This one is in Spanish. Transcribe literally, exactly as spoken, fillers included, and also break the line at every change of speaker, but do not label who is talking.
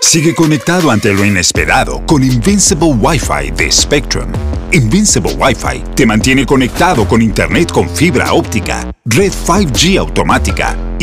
Sigue conectado ante lo inesperado con Invincible Wi-Fi de Spectrum. Invincible Wi-Fi te mantiene conectado con Internet con fibra óptica, red cinco G automática